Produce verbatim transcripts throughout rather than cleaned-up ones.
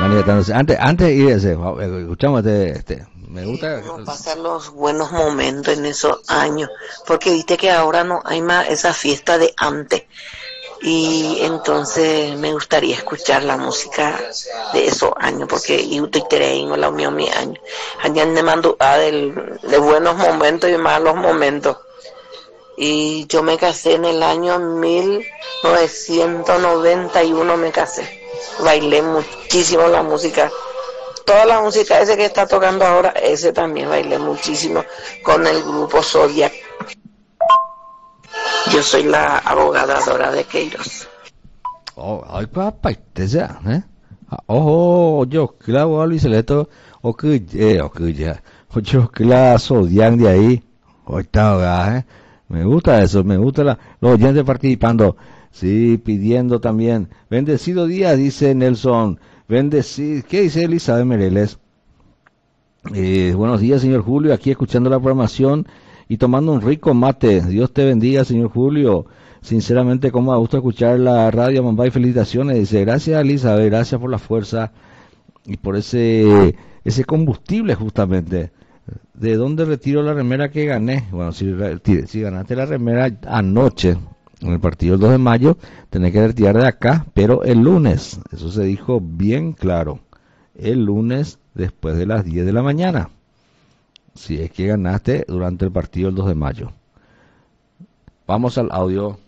Entonces, antes, antes de ir ese, escuchamos este, este, me gusta. Uno pasa los buenos momentos en esos años, porque viste que ahora no hay más esa fiesta de antes. Y entonces me gustaría escuchar la música de esos años, porque yo estoy trayendo la unión mi año. Allá me mando a del, de buenos momentos y malos momentos. Y yo me casé en el año mil novecientos noventa y uno, me casé. Bailé muchísimo la música. Toda la música ese que está tocando ahora, ese también bailé muchísimo con el grupo Zodiac. Yo soy la abogada Dora de Queiroz. Oh, ay papá, este ya, ¿eh? Oh, yo clavo a Luis Celeste, o que, eh, o que ya, o yo que la Zodiac de ahí, o está, ¿eh? Me gusta eso, me gusta la, los oyentes participando, sí, pidiendo también. Bendecido día, dice Nelson. Bendecido, ¿qué dice Elizabeth Mereles? Eh, buenos días, señor Julio, aquí escuchando la programación y tomando un rico mate. Dios te bendiga, señor Julio. Sinceramente, como me gusta escuchar la radio Mumbai, felicitaciones. Dice, gracias Elizabeth, gracias por la fuerza y por ese ese combustible justamente. ¿De dónde retiro la remera que gané? Bueno, si, si ganaste la remera anoche en el partido del dos de mayo, tenés que retirar de acá, pero el lunes, eso se dijo bien claro, el lunes después de las diez de la mañana, si es que ganaste durante el partido del dos de mayo. Vamos al audio.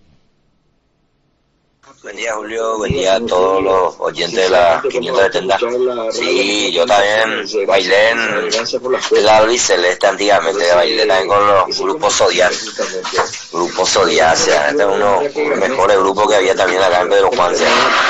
Buen día, Julio, buen día a todos los oyentes de la quinientos setenta. Sí, yo también bailé en la Luis Celeste antiguamente, bailé también con los grupos Zodiac. Grupo Zodiac, o sea, este es uno de los mejores grupos que había también acá en Pedro Juan.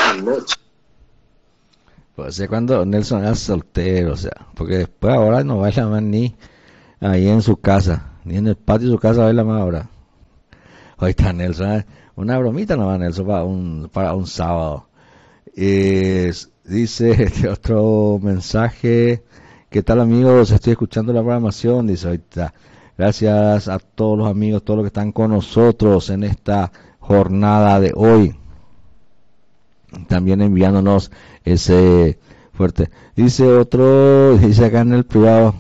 Pues sé cuando Nelson era soltero, o sea, porque después ahora no baila más ni ahí en su casa, ni en el patio de su casa baila más ahora. Hoy está Nelson, una bromita nomás Nelson para un, para un sábado. Eh, dice este otro mensaje, ¿qué tal amigos? Estoy escuchando la programación, dice ahorita. Gracias a todos los amigos, todos los que están con nosotros en esta jornada de hoy. También enviándonos ese fuerte. Dice otro, dice acá en el privado,